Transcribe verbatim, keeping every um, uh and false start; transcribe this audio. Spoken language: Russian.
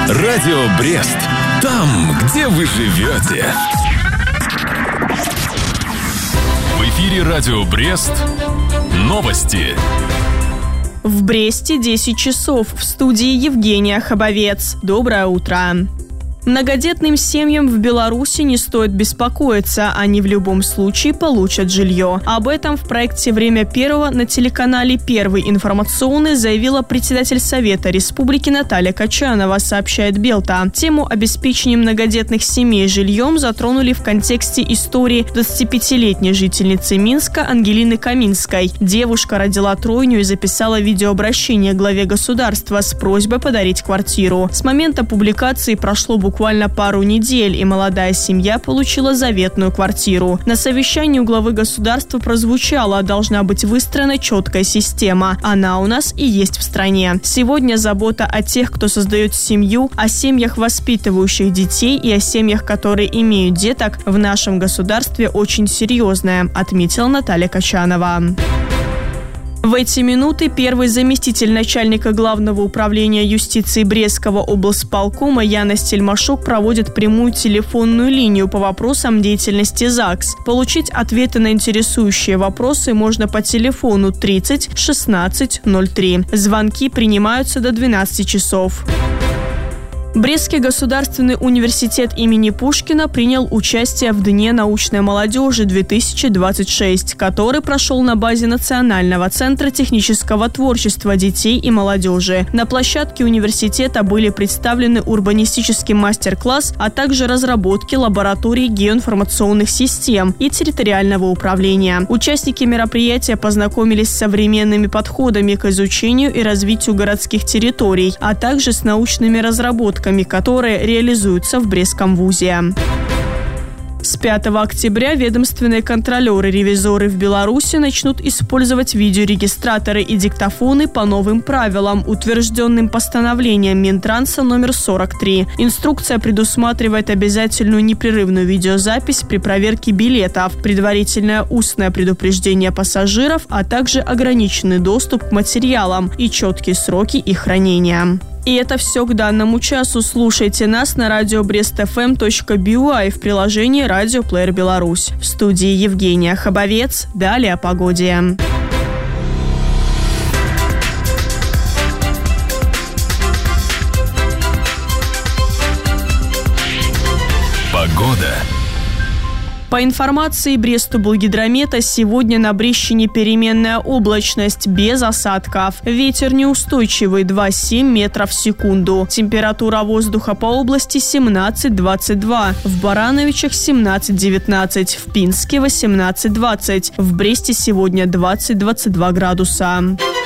Радио Брест. Там, где вы живете. В эфире Радио Брест. Новости. В Бресте десять часов. В студии Евгения Хабовец. Доброе утро. Многодетным семьям в Беларуси не стоит беспокоиться, они в любом случае получат жилье. Об этом в проекте «Время первого» на телеканале «Первый информационный» заявила председатель Совета Республики Наталья Качанова, сообщает Белта. Тему обеспечения многодетных семей жильем затронули в контексте истории двадцатипятилетней жительницы Минска Ангелины Каминской. Девушка родила тройню и записала видеообращение главе государства с просьбой подарить квартиру. С момента публикации прошло буквально Буквально пару недель, и молодая семья получила заветную квартиру. На совещании у главы государства прозвучало: должна быть выстроена четкая система. Она у нас и есть в стране. Сегодня забота о тех, кто создает семью, о семьях, воспитывающих детей, и о семьях, которые имеют деток, в нашем государстве очень серьезная, отметила Наталья Качанова. В эти минуты первый заместитель начальника Главного управления юстиции Брестского облсполкома Яна Стельмашук проводит прямую телефонную линию по вопросам деятельности ЗАГС. Получить ответы на интересующие вопросы можно по телефону тридцать шестнадцать ноль три. Звонки принимаются до двенадцати часов. Брестский государственный университет имени Пушкина принял участие в Дне научной молодежи две тысячи двадцать шесть, который прошел на базе Национального центра технического творчества детей и молодежи. На площадке университета были представлены урбанистический мастер-класс, а также разработки лабораторий геоинформационных систем и территориального управления. Участники мероприятия познакомились с современными подходами к изучению и развитию городских территорий, а также с научными разработками, которые реализуются в Брестском вузе. С пятого октября ведомственные контролеры-ревизоры в Беларуси начнут использовать видеорегистраторы и диктофоны по новым правилам, утвержденным постановлением Минтранса номер сорок три. Инструкция предусматривает обязательную непрерывную видеозапись при проверке билетов, предварительное устное предупреждение пассажиров, а также ограниченный доступ к материалам и четкие сроки их хранения. И это все к данному часу. Слушайте нас на радио брест эф эм точка би уай в приложении «Радио Плеер Беларусь». В студии Евгения Хабовец. Далее о погоде. Погода. По информации Бресту-Булгидромета, сегодня на Брестщине переменная облачность, без осадков. Ветер неустойчивый, два целых семь десятых метров в секунду. Температура воздуха по области семнадцать двадцать два. В Барановичах семнадцать девятнадцать. В Пинске восемнадцать двадцать. В Бресте сегодня двадцать двадцать два градуса.